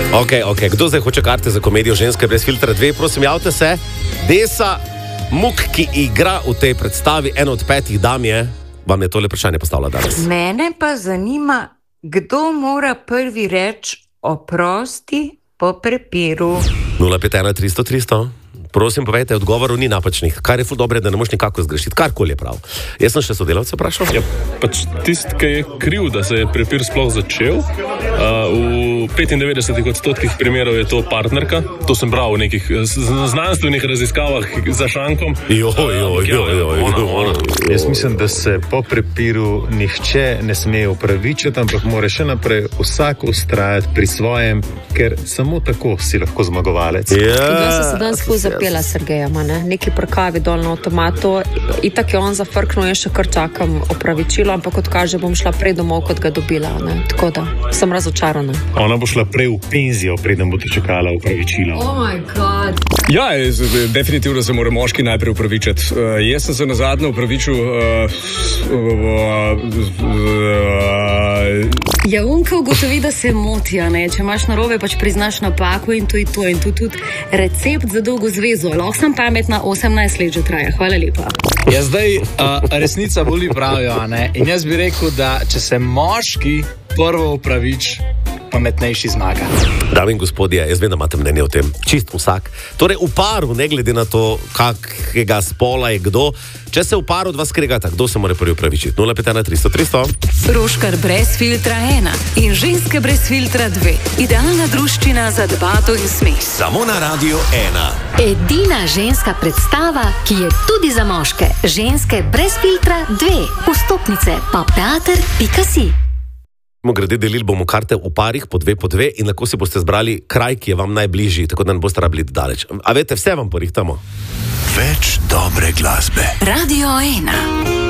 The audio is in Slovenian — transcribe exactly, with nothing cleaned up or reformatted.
Ok, ok. Kdo zdaj hoče karte za komedijo Ženske brez filtra dve? Prosim, javite se. Desa Muk, ki igra v tej predstavi, eno od petih dam je, vam je tole vprašanje postavila danes. Mene pa zanima, kdo mora prvi reči oprosti po prepiru. nula pet ena tristo tristo. Prosim, povejte, odgovorov ni napačnih. Kar je ful dobre, da ne moš nikako zgrešiti. Karkoli je prav. Jaz sem še sodelavce vprašal. Ja, pač tisti, ki je kriv, da se je prepir sploh začel. Uh, v petindevetdesetih odstotkih primerov je to partnerka. To sem bral v nekih znanstvenih raziskavah za šankom. Jo, jo, jo, jo, jo. Jaz mislim, da se po prepiru nihče ne sme upravičiti, ampak mora še naprej vsak ustrajati pri svojem, ker samo tako si lahko zmagovalec. Ja. Pela Sergeja, ne? Neki prkavi dol na avtomatu, itak je on zafrknul, jaz še kar čakam opravičilo, ampak kot kaže, bom šla prej domov, kot ga dobila, ne? Tako da sem razočarana. Ona bo šla prej v penzijo, preden bo čakala opravičilo. Oh my god. Ja, jaz, definitivno se mora moški najprej upravičiti. Uh, jaz sem se nazadnje upravičil uh, uh, uh, Ja, unka ugotovi, da se motijo, ne? Če imaš narobe, pač priznaš napako in to je to. In to tudi recept za dolgo zvezo. Lahko sem pametna, osemnajst let že traja. Hvala lepa. Ja, zdaj uh, resnica boli, pravijo, ne? In jaz bi rekel, da če se moški prvo upravič, pametnejši zmaga. Dame in gospodje, jaz vem, da imate mnenje o tem. Čist vsak. Torej, v paru, ne glede na to, kakega spola je kdo, če se v paru dva skregata, kdo se mora prvi upravičiti? nula pet ena tristo tristo. Roškar brez filtra ena in Ženske brez filtra dve. Idealna druščina za debato in smes. Samo na Radio ena. Edina ženska predstava, ki je tudi za moške. Ženske brez filtra dve. Vstopnice pa teater pika si. Grede delili bomo karte v parih, po dve, po dve in lahko si boste zbrali kraj, ki je vam najbližji, tako da ne boste rabili daleč. A veste, vse vam porihtamo. Več dobre glasbe. Radio ena.